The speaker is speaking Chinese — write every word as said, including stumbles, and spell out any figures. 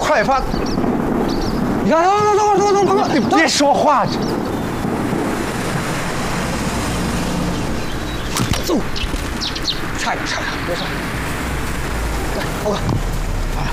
害怕。你看，等会儿，等会儿，等会儿，等会儿，你别说话。走，差一点，差一点，别上。来，猴哥。